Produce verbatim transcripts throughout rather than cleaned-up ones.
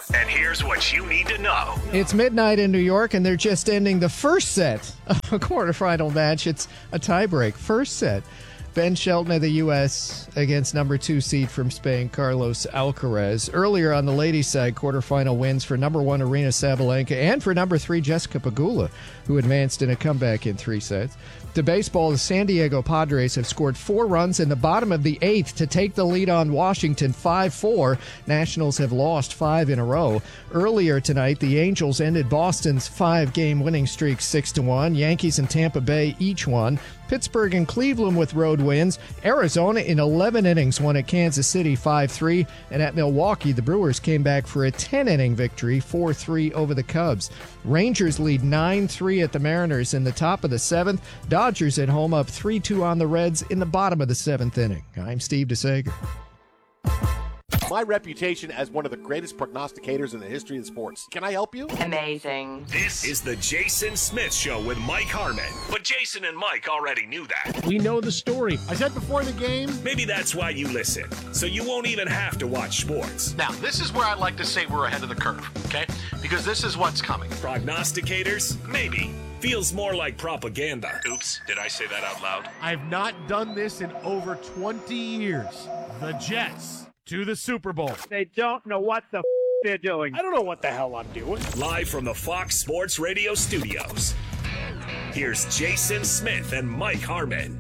And here's what you need to know. It's midnight in New York, and they're just ending the first set of a quarterfinal match. It's a tiebreak. First set. Ben Shelton of the U S against number two seed from Spain, Carlos Alcaraz. Earlier on the ladies' side, quarterfinal wins for number one Aryna Sabalenka and for number three Jessica Pegula, who advanced in a comeback in three sets. To baseball, the San Diego Padres have scored four runs in the bottom of the eighth to take the lead on Washington five four. Nationals have lost five in a row. Earlier tonight, the Angels ended Boston's five-game winning streak six to one. Yankees and Tampa Bay each won. Pittsburgh and Cleveland with road wins. Arizona in eleven innings won at Kansas City five three. And at Milwaukee, the Brewers came back for a ten-inning victory four three over the Cubs. Rangers lead nine three at the Mariners in the top of the seventh. Dodgers at home up three two on the Reds in the bottom of the seventh inning. I'm Steve DeSager. My reputation as one of the greatest prognosticators in the history of sports. Can I help you? Amazing. This is the Jason Smith Show with Mike Harmon. But Jason and Mike already knew that. We know the story. I said before the game. Maybe that's why you listen, so you won't even have to watch sports. Now, this is where I like to say we're ahead of the curve, okay? Because this is what's coming. Prognosticators? Maybe. Feels more like propaganda. Oops, did I say that out loud? I've not done this in over twenty years. The Jets to the Super Bowl. They don't know what the f- they're doing. I don't know what the hell I'm doing. Live from the Fox Sports Radio studios, here's Jason Smith and Mike Harmon.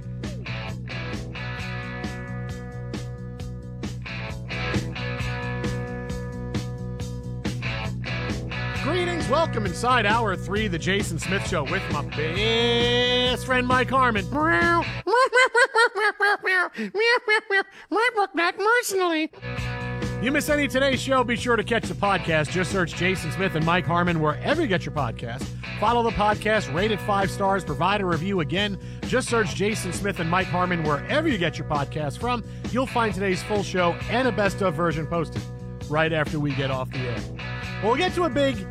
Greetings, welcome inside hour three, the Jason Smith Show with my best friend Mike Harmon. You miss any of today's show, be sure to catch the podcast. Just search Jason Smith and Mike Harmon wherever you get your podcast. Follow the podcast, rate it five stars, provide a review. Again, just search Jason Smith and Mike Harmon wherever you get your podcast from. You'll find today's full show and a best of version posted right after we get off the air. Well, we'll get to a big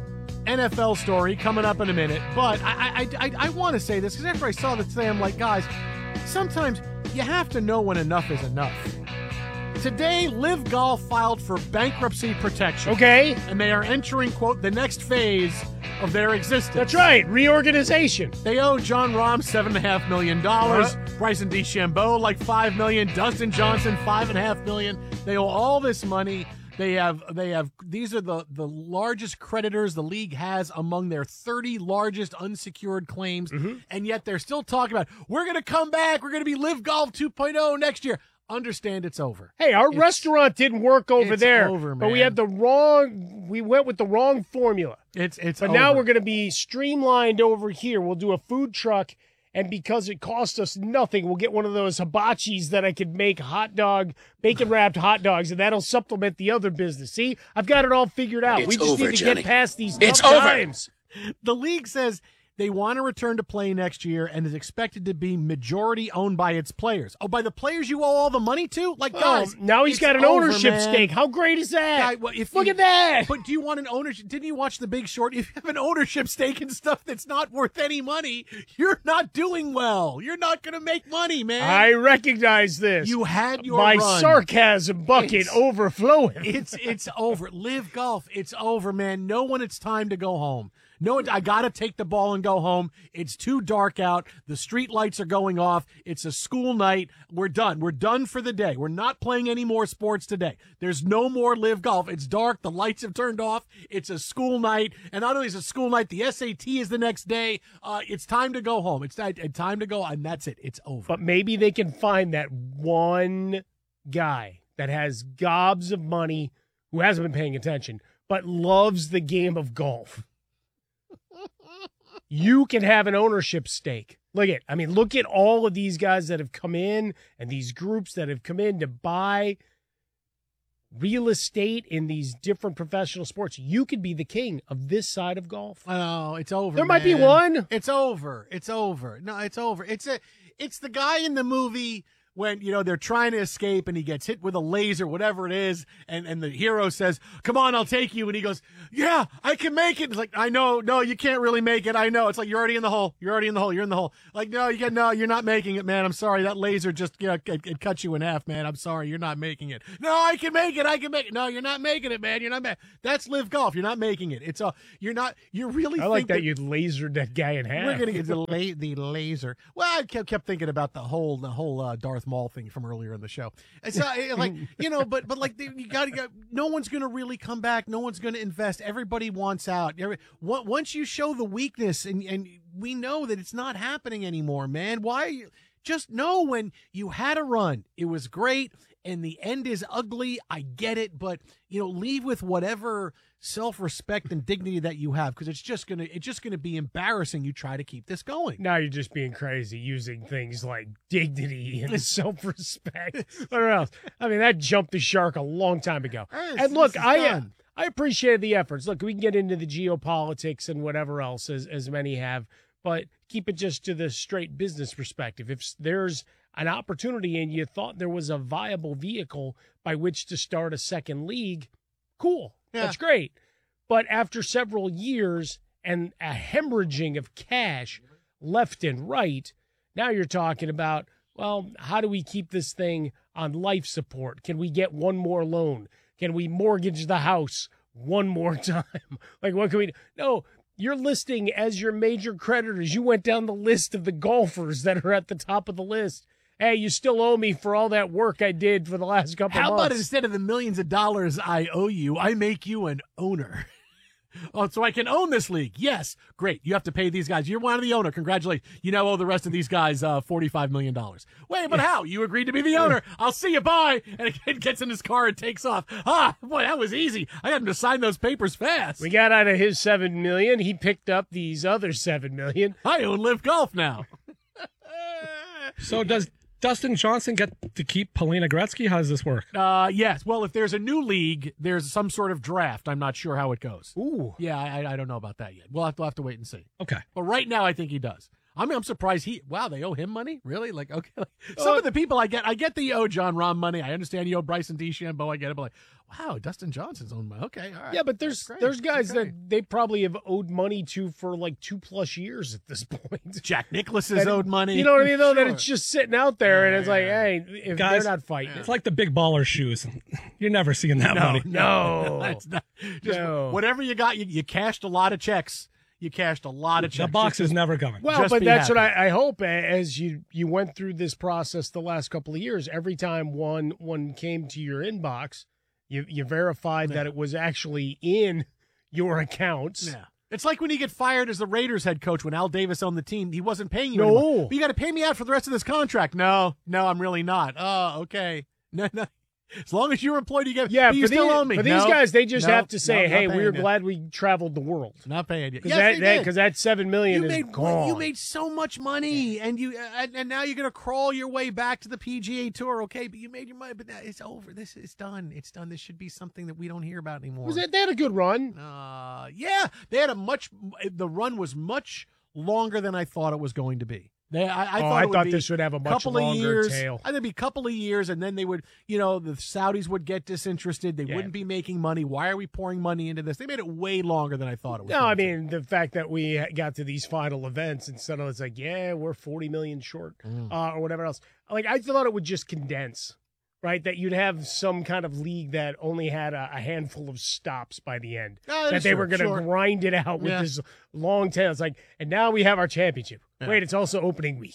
N F L story coming up in a minute, but I I, I, I want to say this because after I saw this today, I'm like, guys, sometimes you have to know when enough is enough. Today, Live Golf filed for bankruptcy protection. Okay. And they are entering, quote, the next phase of their existence. That's right. Reorganization. They owe John Rahm seven point five million dollars, Uh-huh. Bryson DeChambeau like five million dollars, Dustin Johnson five point five million dollars. They owe all this money. They have, they have, these are the, the largest creditors the league has among their thirty largest unsecured claims. Mm-hmm. And yet they're still talking about, we're going to come back. We're going to be Live Golf two point oh next year. Understand it's over. Hey, our it's, restaurant didn't work over it's there. Over, man. But we had the wrong, we went with the wrong formula. It's, it's, But over. now we're going to be streamlined over here. We'll do a food truck. And because it cost us nothing, we'll get one of those hibachis that I could make hot dog, bacon-wrapped hot dogs, and that'll supplement the other business. See, I've got it all figured out. It's we just over, need to Johnny. get past these It's tough over. times. The league says they want to return to play next year and is expected to be majority owned by its players. Oh, by the players you owe all the money to? Like, guys, Oh, now he's it's got an over, ownership man. stake. How great is that? Guy, well, if Look you- at that. But do you want an ownership? Didn't you watch The Big Short? If you have an ownership stake in stuff that's not worth any money, you're not doing well. You're not going to make money, man. I recognize this. You had your My run. sarcasm bucket It's- overflowing. It's it's over. Live Golf. It's over, man. Know when it's time to go home. No, I got to take the ball and go home. It's too dark out. The street lights are going off. It's a school night. We're done. We're done for the day. We're not playing any more sports today. There's no more Live Golf. It's dark. The lights have turned off. It's a school night. And not only is it a school night, the S A T is the next day. Uh, it's time to go home. It's time to go, and that's it. It's over. But maybe they can find that one guy that has gobs of money who hasn't been paying attention, but loves the game of golf. You can have an ownership stake. Look at, I mean, look at all of these guys that have come in and these groups that have come in to buy real estate in these different professional sports. You could be the king of this side of golf. Oh, it's over. There might be man. one. It's over. It's over. No, it's over. It's a. It's the guy in the movie when, you know, they're trying to escape and he gets hit with a laser, whatever it is, and, and the hero says, come on, I'll take you. And he goes, yeah, I can make it. It's like, I know, no, you can't really make it. I know. It's like, you're already in the hole. You're already in the hole. You're in the hole. Like, no, you get, no, you're not making it, man. I'm sorry. That laser just, you know, it, it cut you in half, man. I'm sorry. You're not making it. No, I can make it. I can make it. No, you're not making it, man. You're not making That's Live Golf. You're not making it. It's a, you're not, you really I like think that, that you lasered that guy in half. we're going to get the, la- the laser. Well, I kept, kept thinking about the whole, the whole uh, Darth Maul thing from earlier in the show. It's uh, like, you know, but but like you got to get. No one's going to really come back. No one's going to invest. Everybody wants out. Every, once you show the weakness, and and we know that it's not happening anymore, man. Why? Are you, just know when you had a run, it was great, and the end is ugly. I get it, but you know, leave with whatever self-respect and dignity that you have, because it's just gonna it's just gonna be embarrassing. You try to keep this going. Now you're just being crazy using things like dignity and self-respect. What else? I mean, that jumped the shark a long time ago. Yes, And look, this is I done. I appreciate the efforts. Look, we can get into the geopolitics and whatever else, as as many have, but keep it just to the straight business perspective. If there's an opportunity and you thought there was a viable vehicle by which to start a second league, cool. Yeah. That's great. But after several years and a hemorrhaging of cash left and right, now you're talking about, well, how do we keep this thing on life support? Can we get one more loan? Can we mortgage the house one more time? Like, what can we do? No, you're listing as your major creditors. You went down the list of the golfers that are at the top of the list. Hey, you still owe me for all that work I did for the last couple How of months. about instead of the millions of dollars I owe you, I make you an owner? Oh, so I can own this league. Yes. Great. You have to pay these guys. You're one of the owner. Congratulations. You now owe the rest of these guys uh, forty-five million dollars. Wait, but how? You agreed to be the owner. I'll see you. Bye. And a kid gets in his car and takes off. Ah, boy, that was easy. I got him to sign those papers fast. We got out of his seven million dollars. He picked up these other seven million dollars. I own Live Golf now. So does Dustin Johnson get to keep Paulina Gretzky? How does this work? Uh, yes. Well, if there's a new league, there's some sort of draft. I'm not sure how it goes. Ooh. Yeah, I, I don't know about that yet. We'll have to, we'll have to wait and see. Okay. But right now, I think he does. I mean, I'm surprised he. Wow, they owe him money, really? Like, okay. Like, some of the people I get, I get the owe John Rahm money. I understand you owe Bryson DeChambeau. I get it, but like, wow, Dustin Johnson's owned money. Okay, all right. Yeah, but there's That's great. there's guys That's great. that they probably have owed money to for like two plus years at this point. Jack Nicklaus has That- owed money. You know what I mean? Though that Sure. it's just sitting out there, and it's like, Yeah. hey, if Guys, they're not fighting, It's like the big baller shoes. You're never seeing that no, money. no, No. It's not. Just No. whatever you got, you, you cashed a lot of checks. You cashed a lot of checks. The box Just- is never coming. well, just but be that's happy. what I, I hope. a- As you you went through this process the last couple of years, every time one one came to your inbox, you you verified that it was actually in your accounts. Yeah. It's like when you get fired as the Raiders head coach when Al Davis owned the team. He wasn't paying you No. anymore. But you got to pay me out for the rest of this contract. No, no, I'm really not. Oh, okay. No, no. As long as you're employed, you get. Yeah, but you for, still these, owe me. for these No, guys, they just no, have to say, no, not "Hey, paying we're you. glad we traveled the world." Not paying you. Because Yes, that, they that, did. 'cause that seven million You is made gone. you made so much money, and you and, and now you're gonna crawl your way back to the P G A Tour. Okay, but you made your money, but that, it's over. This is done. It's done. This should be something that we don't hear about anymore. Was it? They had a good run. Uh, yeah, they had a much. The run was much longer than I thought it was going to be. They, I, I Oh, thought, I it would thought be this would have a much couple of longer years. tail. I think it'd be a couple of years, and then they would, you know, the Saudis would get disinterested. They Yeah. wouldn't be making money. Why are we pouring money into this? They made it way longer than I thought it was. No, going I to. mean the fact that we got to these final events instead of it's like, yeah, we're forty million short, Mm. uh, or whatever else. Like I thought it would just condense, right? That you'd have some kind of league that only had a, a handful of stops by the end. Oh, that they sure, were going to sure. grind it out with Yeah. this long tail. It's like, and now we have our championship. Yeah. Wait, it's also opening week.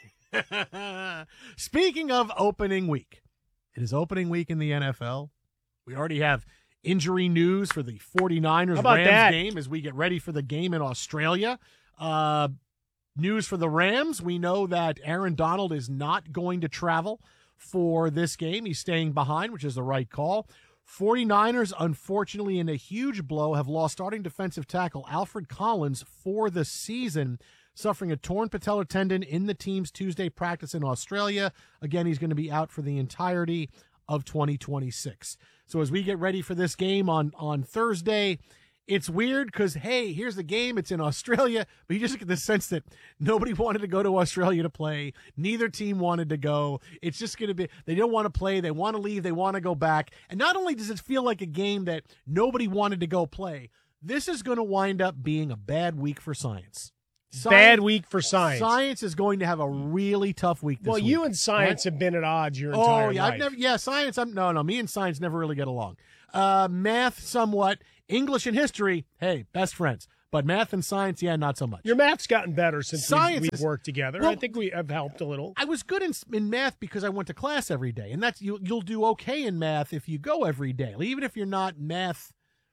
Speaking of opening week, it is opening week in the N F L. We already have injury news for the 49ers How about Rams that? game as we get ready for the game in Australia. Uh, news for the Rams. We know that Aaron Donald is not going to travel for this game. He's staying behind, which is the right call. 49ers, unfortunately, in a huge blow, have lost starting defensive tackle Alfred Collins for the season, suffering a torn patellar tendon in the team's Tuesday practice in Australia. Again, he's going to be out for the entirety of twenty twenty-six. So as we get ready for this game on, on Thursday, it's weird because, hey, here's the game. It's in Australia. But you just get the sense that nobody wanted to go to Australia to play. Neither team wanted to go. It's just going to be, they don't want to play. They want to leave. They want to go back. And not only does it feel like a game that nobody wanted to go play, this is going to wind up being a bad week for science. Science, Bad week for science. Science is going to have a really tough week this well, week. you and science right? have been at odds your oh, entire yeah, life. I've never, yeah, science. I'm no, no. Me and science never really get along. Uh, math, somewhat. English and history, hey, best friends. But math and science, yeah, not so much. Your math's gotten better since Science we've, we've is- worked together. well, I think we have helped a little. I was good in in math because I went to class every day, and that's you. You'll do okay in math if you go every day, even if you're not math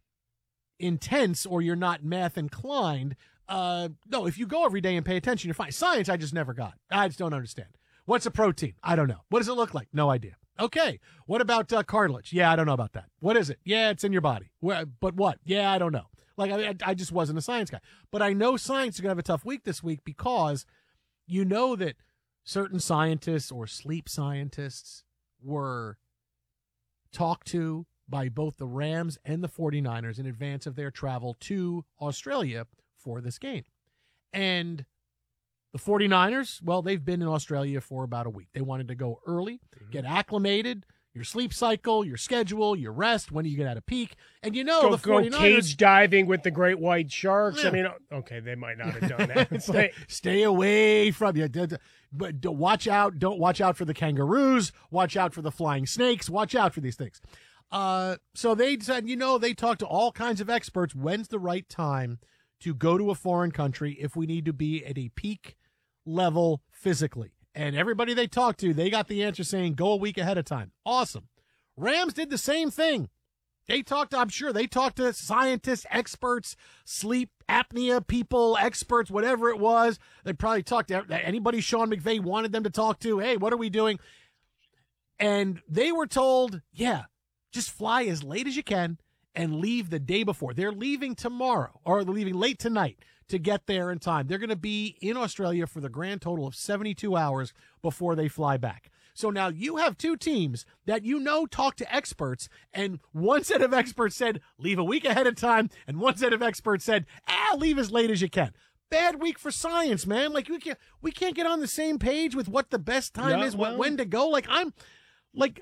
intense or you're not math inclined. Uh, no, if you go every day and pay attention, you're fine. Science, I just never got. I just don't understand. What's a protein? I don't know. What does it look like? No idea. Okay. What about uh, cartilage? Yeah, I don't know about that. What is it? Yeah, it's in your body. Where, but what? Yeah, I don't know. Like, I, I just wasn't a science guy. But I know science is going to have a tough week this week because you know that certain scientists or sleep scientists were talked to by both the Rams and the forty-niners in advance of their travel to Australia for this game. And the forty-niners, well, they've been in Australia for about a week. They wanted to go early, get acclimated, your sleep cycle, your schedule, your rest, when do you get out of peak. And you know Go, the go 49ers... cage diving with the great white sharks. Yeah. I mean, okay, they might not have done that. stay, stay away from you. But don't watch out. Don't watch out for the kangaroos. Watch out for the flying snakes. Watch out for these things. Uh, so they said, you know, they talked to all kinds of experts. When's the right time to go to a foreign country if we need to be at a peak level physically? And everybody they talked to, they got the answer saying, go a week ahead of time. Awesome. Rams did the same thing. They talked, I'm sure, they talked to scientists, experts, sleep apnea people, experts, whatever it was. They probably talked to anybody Sean McVay wanted them to talk to. Hey, what are we doing? And they were told, yeah, just fly as late as you can and leave the day before. They're leaving tomorrow, or they're leaving late tonight to get there in time. They're going to be in Australia for the grand total of seventy-two hours before they fly back. So now you have two teams that you know talk to experts, and one set of experts said, leave a week ahead of time, and one set of experts said, ah, leave as late as you can. Bad week for science, man. Like, we can't, we can't get on the same page with what the best time Yeah, is, well- when to go. Like, I'm, like,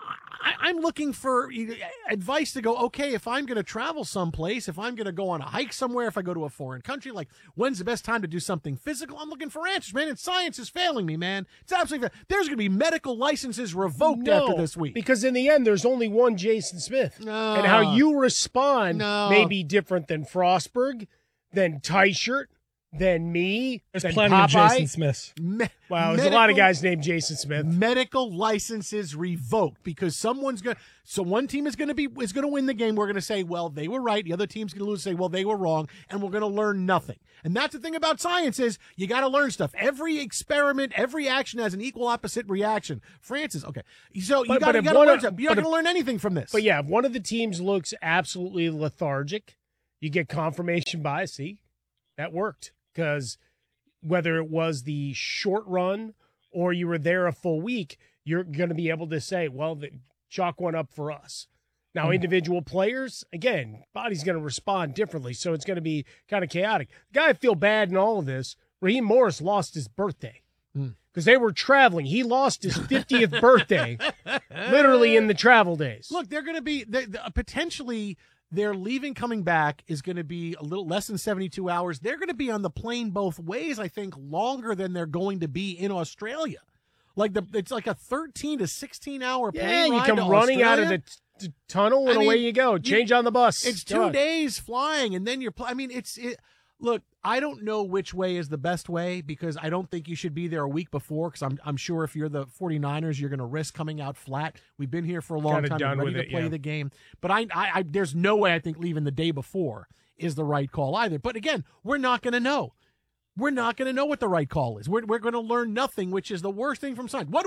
I, I'm looking for advice to go, okay, if I'm going to travel someplace, if I'm going to go on a hike somewhere, if I go to a foreign country, like, when's the best time to do something physical? I'm looking for answers, man, and science is failing me, man. It's absolutely, there's going to be medical licenses revoked No, after this week. because in the end, there's only one Jason Smith. No. And how you respond No. may be different than Frostberg, than Teichert, than me, There's than plenty of Popeye. Jason Smiths. Me- Wow, there's a lot of medical- guys named Jason Smith. Medical licenses revoked because someone's going to, so one team is going to be, is going to win the game. We're going to say, well, they were right. The other team's going to lose, say, well, they were wrong. And we're going to learn nothing. And that's the thing about science is you got to learn stuff. Every experiment, every action has an equal opposite reaction. Francis, okay. So you But- got but to if learn one of- stuff. You're but not if- going to learn anything from this. But yeah, if one of the teams looks absolutely lethargic, you get confirmation bias. See, that worked because whether it was the short run or you were there a full week, you're going to be able to say, well, the chalk one up for us. Now, Mm-hmm. individual players, again, body's going to respond differently, so it's going to be kind of chaotic. The guy I feel bad in all of this, Raheem Morris lost his birthday because they were traveling. He lost his fiftieth birthday literally in the travel days. Look, they're going to be they, they- potentially their leaving coming back is going to be a little less than seventy-two hours. They're going to be on the plane both ways, I think, longer than they're going to be in Australia. Like the it's like a thirteen to sixteen hour plane Yeah, you ride come to running out of Australia. the t- tunnel and I mean, away you go. Change on the bus. It's Go two on. days flying, and then you're. Pl- I mean, it's. It, look, I don't know which way is the best way because I don't think you should be there a week before. Because I'm, I'm sure if you're the forty-niners, you're going to risk coming out flat. We've been here for a long Kinda time, done we're ready with to it, play yeah. the game. But I, I, I, there's no way I think leaving the day before is the right call either. But again, we're not going to know. We're not going to know what the right call is. We're, we're going to learn nothing, which is the worst thing from science. What do we learn?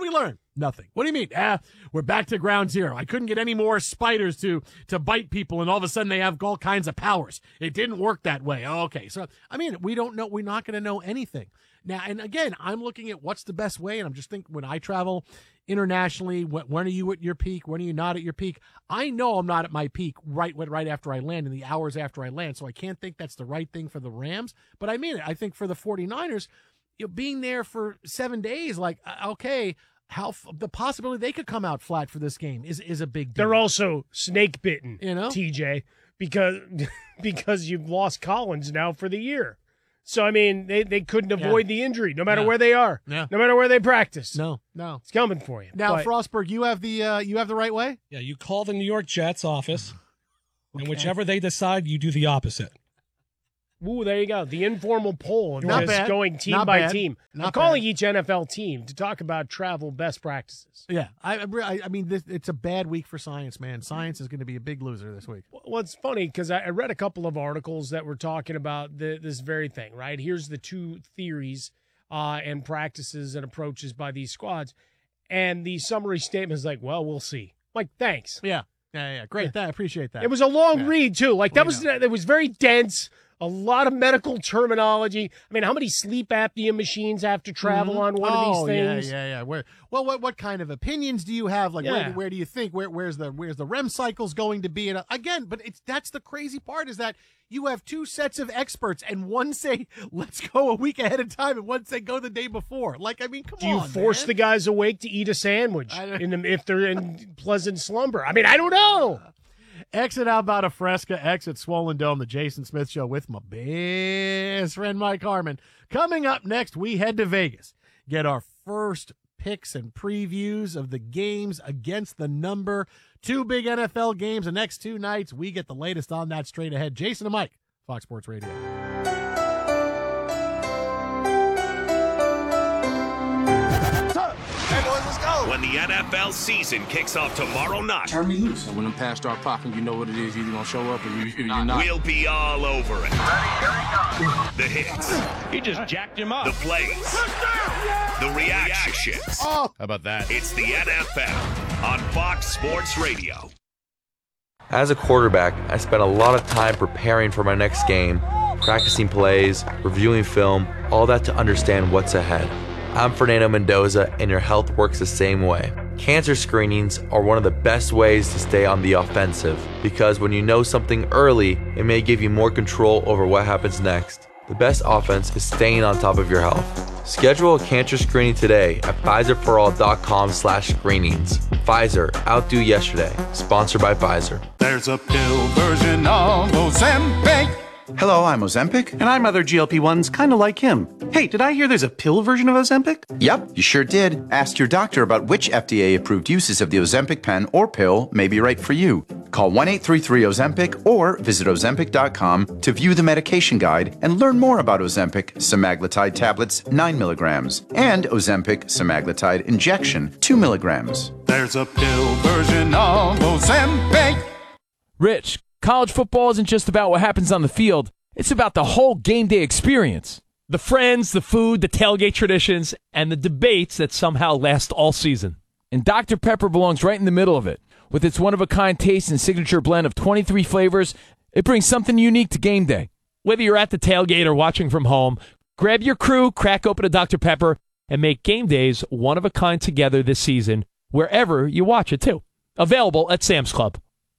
Nothing. What do you mean? Ah, we're back to ground zero. I couldn't get any more spiders to to bite people, and all of a sudden they have all kinds of powers. It didn't work that way. Okay, so I mean, we don't know. We're not going to know anything now. And again, I'm looking at what's the best way, and I'm just thinking when I travel internationally, when, when are you at your peak? When are you not at your peak? I know I'm not at my peak right right after I land, in the hours after I land, so I can't think that's the right thing for the Rams. But I mean it. I think for the 49ers, you know, being there for seven days, like okay. How the possibility they could come out flat for this game is is a big deal. They're also snake bitten, you know, T J, because because you've lost Collins now for the year. So I mean, they, they couldn't avoid yeah. the injury, no matter yeah. where they are, yeah. no matter where they practice. No, no, it's coming for you. Now, but, Frostberg, you have the uh, you have the right way. Yeah, you call the New York Jets office, okay. and whichever they decide, you do the opposite. Ooh, there you go. The informal poll of Not just bad. going team Not by bad. team. Not I'm calling bad. each N F L team to talk about travel best practices. Yeah, I I, I mean, this, it's a bad week for science, man. Science is going to be a big loser this week. Well, it's funny because I, I read a couple of articles that were talking about the, this very thing, right? Here's the two theories uh, and practices and approaches by these squads. And the summary statement is like, well, we'll see. Like, thanks. Yeah, yeah, yeah. Great. Yeah. I appreciate that. It was a long yeah. read, too. Like, that we was know. it was very dense. A lot of medical terminology. I mean, how many sleep apnea machines have to travel mm-hmm. on one oh, of these things? Yeah, yeah, yeah. Where, well, what what kind of opinions do you have? Like, Yeah. where, where do you think? Where where's the where's the R E M cycles going to be? And uh, again, but it's that's the crazy part is that you have two sets of experts, and one say let's go a week ahead of time, and one say go the day before. Like, I mean, come Do you on, force man. the guys awake to eat a sandwich I don't- in the, if they're in pleasant slumber? I mean, I don't know. Exit Alberta Fresca, exit Swollen Dome, the Jason Smith Show with my best friend Mike Harmon. Coming up next, we head to Vegas, get our first picks and previews of the games against the number. Two big N F L games the next two nights. We get the latest on that straight ahead. Jason and Mike, Fox Sports Radio. When the N F L season kicks off tomorrow night, Turn me loose. And when them pads start popping, you know what it is. You're either going to show up or you, you're not. we'll be all over it. The hits. He just jacked him up. The plays. The reactions. Oh, how about that? It's the N F L on Fox Sports Radio. As a quarterback, I spent a lot of time preparing for my next game, practicing plays, reviewing film, all that to understand what's ahead. I'm Fernando Mendoza, and your health works the same way. Cancer screenings are one of the best ways to stay on the offensive, because when you know something early, it may give you more control over what happens next. The best offense is staying on top of your health. Schedule a cancer screening today at Pfizer For All dot com slash screenings. Pfizer, outdo yesterday. Sponsored by Pfizer. There's a pill version of Ozempic. Hello, I'm Ozempic. And I'm other G L P ones kind of like him. Hey, did I hear there's a pill version of Ozempic? Yep, you sure did. Ask your doctor about which F D A-approved uses of the Ozempic pen or pill may be right for you. Call one eight three three Ozempic or visit Ozempic dot com to view the medication guide and learn more about Ozempic semaglutide tablets nine milligrams and Ozempic semaglutide injection two milligrams. There's a pill version of Ozempic. Rich, college football isn't just about what happens on the field. It's about the whole game day experience. The friends, the food, the tailgate traditions, and the debates that somehow last all season. And Doctor Pepper belongs right in the middle of it. With its one-of-a-kind taste and signature blend of twenty-three flavors, it brings something unique to game day. Whether you're at the tailgate or watching from home, grab your crew, crack open a Doctor Pepper, and make game days one-of-a-kind together this season, wherever you watch it, too. Available at Sam's Club.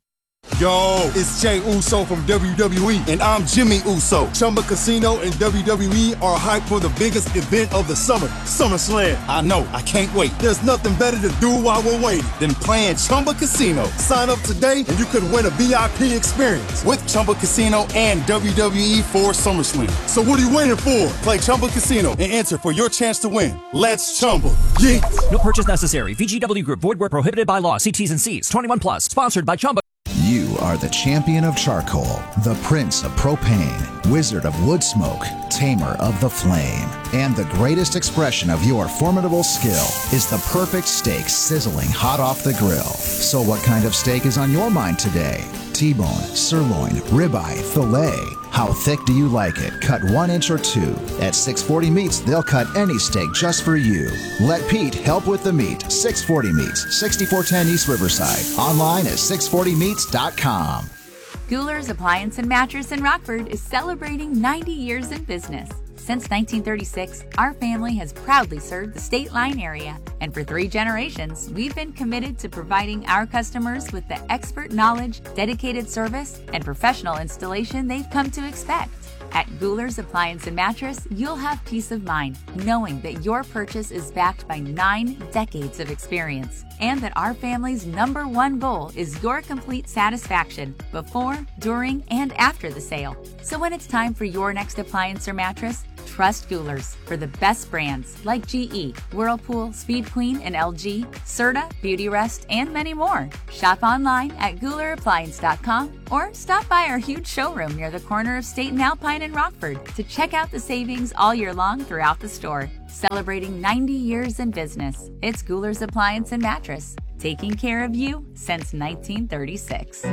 Yo, it's Jay Uso from W W E, and I'm Jimmy Uso. Chumba Casino and W W E are hyped for the biggest event of the summer, SummerSlam. I know, I can't wait. There's nothing better to do while we're waiting than playing Chumba Casino. Sign up today and you could win a V I P experience with Chumba Casino and W W E for SummerSlam. So what are you waiting for? Play Chumba Casino and enter for your chance to win. Let's Chumba. Yeah. No purchase necessary. V G W Group. Void where prohibited by law. See T's and C's. twenty-one plus. Sponsored by Chumba. You are the champion of charcoal, the prince of propane, wizard of wood smoke, tamer of the flame. And the greatest expression of your formidable skill is the perfect steak sizzling hot off the grill. So what kind of steak is on your mind today? T-bone, sirloin, ribeye, filet. How thick do you like it? Cut one inch or two. At six forty Meats, they'll cut any steak just for you. Let Pete help with the meat. six forty Meats, sixty-four ten East Riverside. Online at six forty meats dot com. Guler's Appliance and Mattress in Rockford is celebrating ninety years in business. Since nineteen thirty-six, our family has proudly served the State Line area, and for three generations, we've been committed to providing our customers with the expert knowledge, dedicated service, and professional installation they've come to expect. At Guler's Appliance and Mattress, you'll have peace of mind knowing that your purchase is backed by nine decades of experience, and that our family's number one goal is your complete satisfaction before, during, and after the sale. So when it's time for your next appliance or mattress, trust Guler's for the best brands like G E, Whirlpool, Speed Queen, and L G, Serta, Beautyrest, and many more. Shop online at Guler Appliance dot com or stop by our huge showroom near the corner of State and Alpine in Rockford to check out the savings all year long throughout the store. Celebrating ninety years in business, it's Guler's Appliance and Mattress, taking care of you since nineteen thirty-six.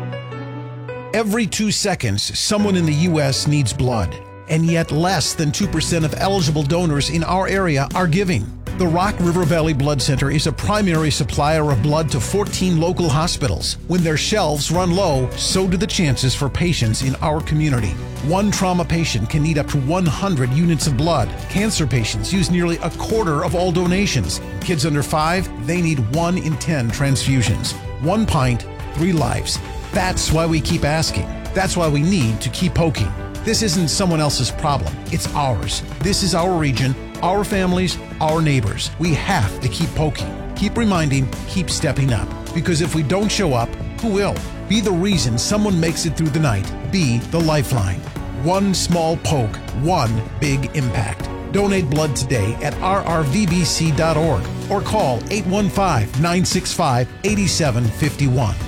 Every two seconds, someone in the U S needs blood. And yet less than two percent of eligible donors in our area are giving. The Rock River Valley Blood Center is a primary supplier of blood to fourteen local hospitals. When their shelves run low, so do the chances for patients in our community. One trauma patient can need up to one hundred units of blood. Cancer patients use nearly a quarter of all donations. Kids under five, they need one in ten transfusions. One pint, three lives. That's why we keep asking. That's why we need to keep poking. This isn't someone else's problem. It's ours. This is our region, our families, our neighbors. We have to keep poking, keep reminding, keep stepping up. Because if we don't show up, who will? Be the reason someone makes it through the night. Be the lifeline. One small poke, one big impact. Donate blood today at r r v b c dot org or call eight one five, nine six five, eight seven five one.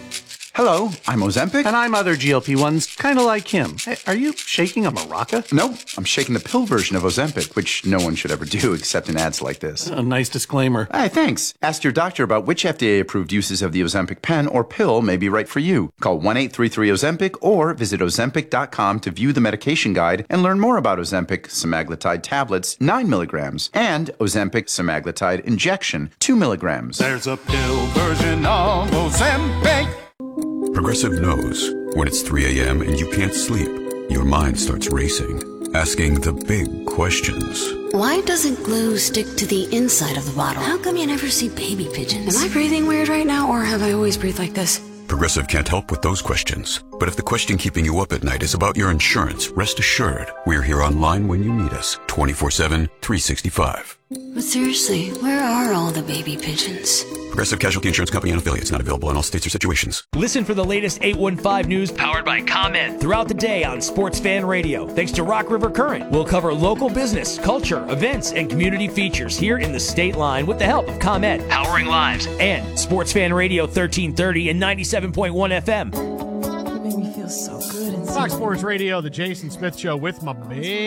Hello, I'm Ozempic. And I'm other G L P ones, kind of like him. Hey, are you shaking a maraca? No, I'm shaking the pill version of Ozempic, which no one should ever do except in ads like this. A nice disclaimer. Hey, thanks. Ask your doctor about which F D A-approved uses of the Ozempic pen or pill may be right for you. Call one eight three three Ozempic or visit ozempic dot com to view the medication guide and learn more about Ozempic semaglutide tablets, nine milligrams, and Ozempic semaglutide injection, two milligrams. There's a pill version of Ozempic. Progressive knows when it's three a.m. and you can't sleep, your mind starts racing, asking the big questions. Why doesn't glue stick to the inside of the bottle? How come you never see baby pigeons? Am I breathing weird right now, or have I always breathed like this? Progressive can't help with those questions. But if the question keeping you up at night is about your insurance, rest assured, we're here online when you need us, twenty-four seven, three sixty-five. But seriously, where are all the baby pigeons? Progressive Casualty Insurance Company and affiliates, not available in all states or situations. Listen for the latest eight one five news powered by ComEd throughout the day on Sports Fan Radio. Thanks to Rock River Current, we'll cover local business, culture, events, and community features here in the State Line with the help of ComEd, powering lives, and Sports Fan Radio thirteen thirty and ninety-seven point one F M. You make me feel so good. And Fox Sports Radio, the Jason Smith Show with my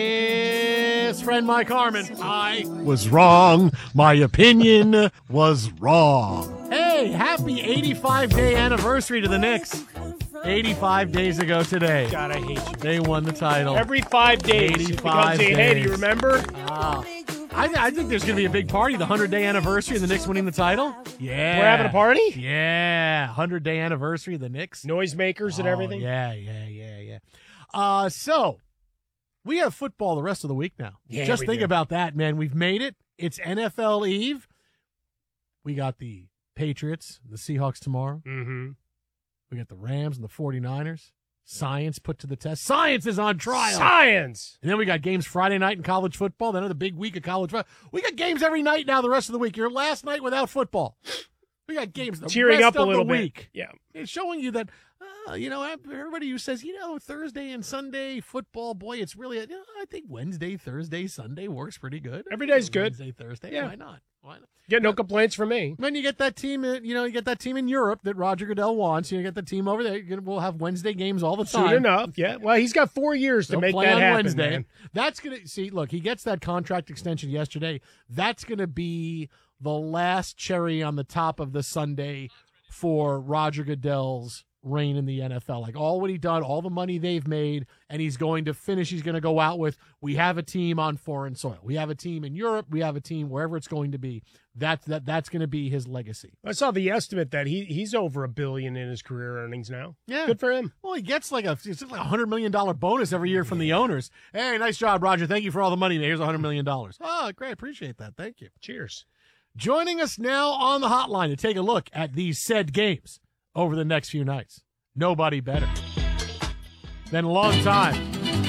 best friend Mike Harmon. I was wrong. My opinion was wrong. Hey, happy eighty-five day anniversary to the Knicks. eighty-five days ago today. God, I hate you. They won the title. Every five days. eighty-five days. Hey, do you days. remember? Ah. I, I think there's going to be a big party, the hundred day anniversary of the Knicks winning the title. Yeah. We're having a party? Yeah. hundred day anniversary of the Knicks. Noisemakers and Oh, everything? Yeah, yeah, yeah, yeah. Uh, so, we have football the rest of the week now. Yeah, Just we think do. about that, man. We've made it. It's N F L Eve. We got the Patriots, the Seahawks tomorrow. Mm-hmm. We got the Rams and the forty-niners. Science put to the test. Science is on trial. Science! And then we got games Friday night in college football. Then the big week of college football. We got games every night now the rest of the week. Your last night without football. We got games the Cheering rest up a of little the bit. week. Yeah. It's showing you that, uh, you know, everybody who says, you know, Thursday and Sunday football, boy, it's really, you know, I think Wednesday, Thursday, Sunday works pretty good. Every day's good. Wednesday, Thursday, Yeah. why not? Why not? Get no complaints from me. Then you get that team, in, you know, you get that team in Europe that Roger Goodell wants. You get the team over there. You're gonna, we'll have Wednesday games all the time. Soon enough, yeah. Well, he's got four years to They'll make play that on happen, Wednesday. man. That's gonna see. Look, he gets that contract extension yesterday. That's gonna be the last cherry on the top of the sundae for Roger Goodell's reign in the N F L. Like all what he done, all the money they've made, and he's going to finish. He's going to go out with, we have a team on foreign soil. We have a team in Europe. We have a team wherever it's going to be. That's that. That's going to be his legacy. I saw the estimate that he he's over a billion in his career earnings now. Yeah, good for him. Well, he gets like a it's like a hundred million dollar bonus every year from the owners. Hey, nice job, Roger. Thank you for all the money. Here's a hundred million dollars. Oh, great, appreciate that. Thank you. Cheers. Joining us now on the hotline to take a look at these said games over the next few nights. Nobody better than a long time.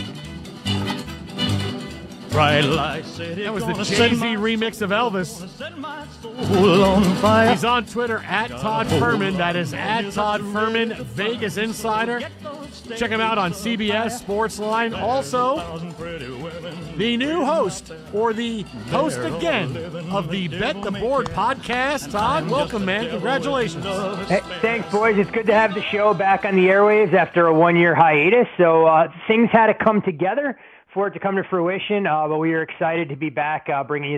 Bright light city. That was the Jay-Z remix of Elvis. On He's on Twitter at Todd Furman. That is at Todd Furman, Vegas Insider. Check him out on C B S Sportsline. Also, the new host, or the host again, of the Bet the Board podcast. Todd, welcome, man. Congratulations. Hey, thanks, boys. It's good to have the show back on the airwaves after a one-year hiatus. So uh, things had to come together for it to come to fruition, uh, but we are excited to be back uh, bringing you